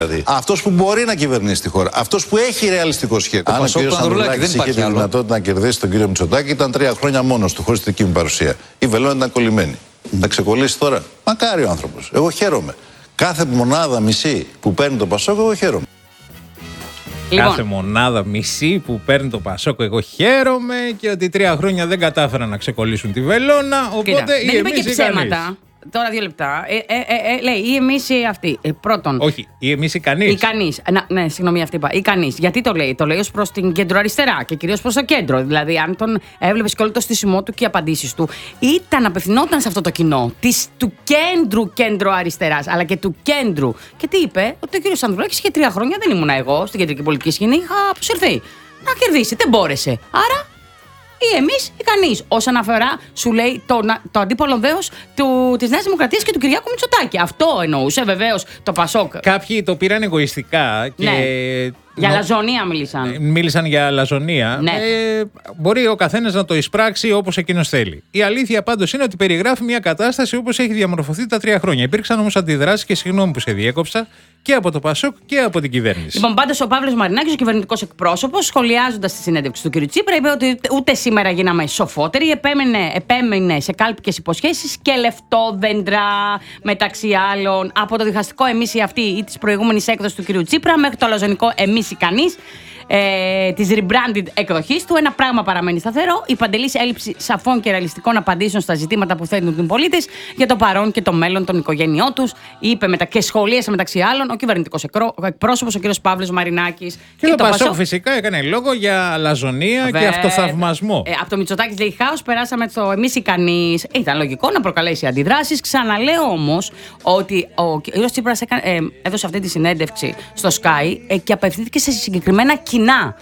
Δηλαδή, αυτός που μπορεί να κυβερνήσει τη χώρα, αυτός που έχει ρεαλιστικό σχέδιο. Αν ο κ. Ανδρουλάκης είχε τη δυνατότητα να κερδίσει τον κύριο Μητσοτάκη, ήταν 3 χρόνια μόνος του, χωρίς τη δική μου παρουσία. Η βελόνα ήταν κολλημένη. Θα ξεκολλήσει τώρα. Μακάρι ο άνθρωπος. Εγώ χαίρομαι. Κάθε μονάδα μισή που παίρνει το Πασόκ, εγώ χαίρομαι. Λοιπόν. Κάθε μονάδα μισή που παίρνει το Πασόκ, εγώ χαίρομαι, και ότι 3 χρόνια δεν κατάφεραν να ξεκολλήσουν τη βελόνα. Οπότε Κοίτα, ή δεν είπε εμείς και ή ψέματα. κανείς. Τώρα 2 λεπτά. Λέει ή εμείς ή αυτοί. Πρώτον. Όχι, ή εμείς ή κανείς. Ή κανείς. Ναι, συγγνώμη, αυτή είπα. Ή κανείς. Γιατί το λέει? Το λέει ως προς την κεντροαριστερά και κυρίως προς το κέντρο. Δηλαδή, αν τον έβλεπες και όλο το στήσιμό του και οι απαντήσεις του, απευθυνόταν σε αυτό το κοινό του κέντρο-αριστεράς, αλλά και του κέντρου. Και τι είπε? Ότι ο κ. Ανδρουλάκης είχε 3 χρόνια, δεν ήμουνα εγώ στην κεντρική πολιτική σκηνή, είχα αποσυρθεί. Να κερδίσει, δεν μπόρεσε. Άρα. Ή εμείς ή κανείς. Όσον αφορά, σου λέει, το αντίπολο δέος της Νέας Δημοκρατίας και του Κυριάκου Μητσοτάκη. Αυτό εννοούσε βεβαίως το Πασόκ. Κάποιοι το πήραν εγωιστικά και. Ναι. Για αλαζονία μίλησαν. Μίλησαν για αλαζονία. Ναι. Μπορεί ο καθένας να το εισπράξει όπως εκείνος θέλει. Η αλήθεια πάντως είναι ότι περιγράφει μια κατάσταση όπως έχει διαμορφωθεί τα 3 χρόνια. Υπήρξαν όμως αντιδράσεις, και συγγνώμη που σε διέκοψα, και από το Πασόκ και από την κυβέρνηση. Λοιπόν, πάντως ο Παύλος Μαρινάκης, ο κυβερνητικός εκπρόσωπος, σχολιάζοντας τη συνέντευξη του κ. Τσίπρα, είπε ότι ούτε σήμερα γίναμε σοφότεροι. Επέμενε σε κάλπικες υποσχέσεις και λεφτόδεντρα, μεταξύ άλλων, από το διχαστικό εμείς ή αυτοί ή της προηγούμενης έκδοσης του κ. Τσίπρα μέχρι το αλαζονικό εμείς ή κανείς. Της rebranded εκδοχής του. Ένα πράγμα παραμένει σταθερό: η παντελής έλλειψη σαφών και ρεαλιστικών απαντήσεων στα ζητήματα που θέτουν οι πολίτες για το παρόν και το μέλλον των οικογένειών τους, είπε και σχολίασε μεταξύ άλλων ο κυβερνητικός εκπρόσωπος, ο κ. Παύλος Μαρινάκης. Και το Πασόκ φυσικά έκανε λόγο για αλαζονία και αυτοθαυμασμό. Από το Μητσοτάκης λέει χάος, περάσαμε στο εμείς ή κανείς. Ήταν λογικό να προκαλέσει αντιδράσεις. Ξαναλέω όμως ότι ο κ. Τσίπρας έδωσε αυτή τη συνέντευξη στο Sky και απευθύνθηκε σε συγκεκριμένα κοινά.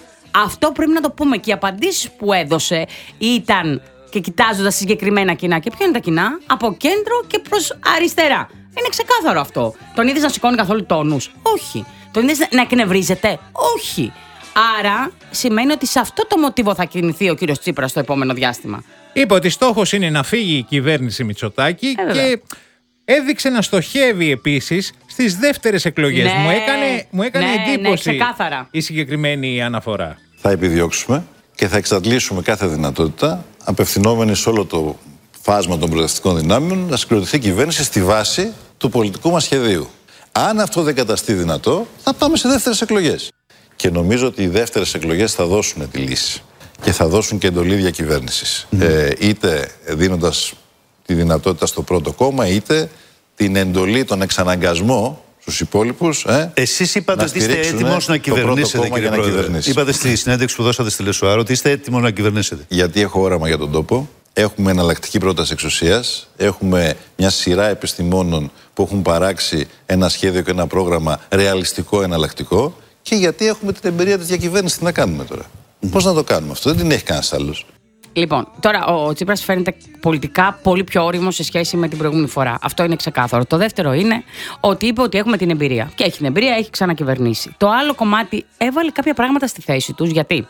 Αυτό πρέπει να το πούμε. Και οι απαντήσεις που έδωσε ήταν και κοιτάζοντας συγκεκριμένα κοινά. Και ποια είναι τα κοινά? Από κέντρο και προς αριστερά. Είναι ξεκάθαρο αυτό. Τον είδες να σηκώνει καθόλου τόνους? Όχι. Τον είδες να εκνευρίζεται? Όχι. Άρα σημαίνει ότι σε αυτό το μοτίβο θα κινηθεί ο κύριος Τσίπρας στο επόμενο διάστημα. Είπε ότι στόχος είναι να φύγει η κυβέρνηση Μητσοτάκη και έδειξε να στοχεύει επίσης στις δεύτερες εκλογές. Ναι, μου έκανε εντύπωση η συγκεκριμένη αναφορά. Θα επιδιώξουμε και θα εξαντλήσουμε κάθε δυνατότητα, απευθυνόμενοι σε όλο το φάσμα των προοδευτικών δυνάμεων, να συγκροτηθεί η κυβέρνηση στη βάση του πολιτικού μας σχεδίου. Αν αυτό δεν καταστεί δυνατό, θα πάμε σε δεύτερες εκλογές. Και νομίζω ότι οι δεύτερες εκλογές θα δώσουν τη λύση και θα δώσουν και εντολή διακυβέρνησης. Είτε δίνοντας τη δυνατότητα στο πρώτο κόμμα, είτε την εντολή, τον εξαναγκασμό στους υπόλοιπους. Εσείς είπατε ότι είστε έτοιμος να κυβερνήσετε, κύριε Πρόεδρε. Είπατε στη συνέντευξη που δώσατε στη Λεσουάρο ότι είστε έτοιμος να κυβερνήσετε. Γιατί έχω όραμα για τον τόπο. Έχουμε εναλλακτική πρόταση εξουσίας. Έχουμε μια σειρά επιστημόνων που έχουν παράξει ένα σχέδιο και ένα πρόγραμμα ρεαλιστικό, εναλλακτικό. Και γιατί έχουμε την εμπειρία της διακυβέρνησης. Τι να κάνουμε τώρα? Πώς να το κάνουμε αυτό? Δεν την έχει κανένας άλλος. Λοιπόν, τώρα ο Τσίπρας φαίνεται πολιτικά πολύ πιο όριμος σε σχέση με την προηγούμενη φορά. Αυτό είναι ξεκάθαρο. Το δεύτερο είναι ότι είπε ότι έχουμε την εμπειρία. Και έχει την εμπειρία, έχει ξανακυβερνήσει. Το άλλο κομμάτι έβαλε κάποια πράγματα στη θέση τους, γιατί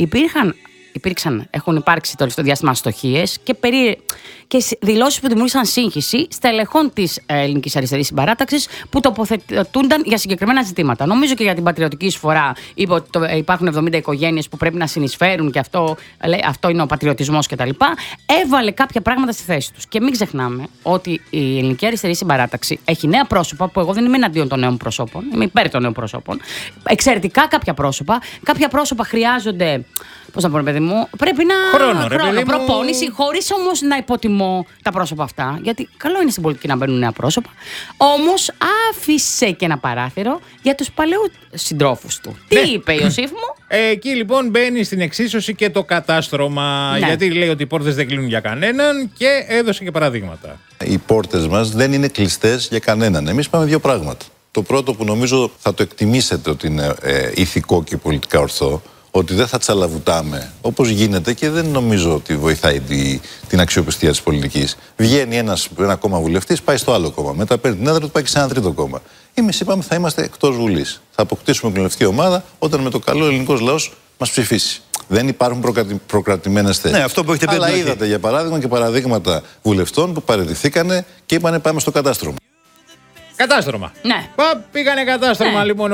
έχουν υπάρξει το τελευταίο διάστημα αστοχίες και δηλώσεις που δημιούργησαν σύγχυση στελεχών της ελληνικής αριστερής συμπαράταξης που τοποθετούνταν για συγκεκριμένα ζητήματα. Νομίζω και για την πατριωτική εισφορά είπε ότι υπάρχουν 70 οικογένειες που πρέπει να συνεισφέρουν και αυτό είναι ο πατριωτισμός κτλ. Έβαλε κάποια πράγματα στη θέση τους. Και μην ξεχνάμε ότι η ελληνική αριστερή συμπαράταξη έχει νέα πρόσωπα, που εγώ δεν είμαι εναντίον των νέων προσώπων, είμαι υπέρ των νέων προσώπων. Εξαιρετικά κάποια πρόσωπα. Κάποια πρόσωπα χρειάζονται. Πώς να πω, παιδί μου, πρέπει να. Χρόνο, προπόνηση, χωρίς όμως να υποτιμώ τα πρόσωπα αυτά. Γιατί καλό είναι στην πολιτική να μπαίνουν νέα πρόσωπα. Όμως άφησε και ένα παράθυρο για τους παλαιούς συντρόφους του. Τι είπε η Ιωσήφ μου? Εκεί λοιπόν μπαίνει στην εξίσωση και το κατάστρωμα. Ναι. Γιατί λέει ότι οι πόρτες δεν κλείνουν για κανέναν και έδωσε και παραδείγματα. Οι πόρτες μας δεν είναι κλειστές για κανέναν. Εμείς πάμε 2 πράγματα. Το πρώτο που νομίζω θα το εκτιμήσετε ότι είναι ηθικό και πολιτικά ορθό, ότι δεν θα τσαλαβουτάμε όπως γίνεται και δεν νομίζω ότι βοηθάει την αξιοπιστία της πολιτικής. Βγαίνει ένα κόμμα βουλευτής, πάει στο άλλο κόμμα. Μετά παίρνει την έδρα του, πάει και σε ένα τρίτο κόμμα. Εμείς είπαμε θα είμαστε εκτός Βουλής. Θα αποκτήσουμε κοινοβουλευτική ομάδα όταν με το καλό ελληνικός λαός μας ψηφίσει. Δεν υπάρχουν προκρατημένες θέσεις. Ναι, αυτό που έχετε πει. Αλλά είδατε για παράδειγμα και παραδείγματα βουλευτών που παραιτηθήκανε και είπανε πάμε στο κατάστρωμα. Κατάστρωμα. Ναι. Πήγανε κατάστρωμα Ναι. λοιπόν.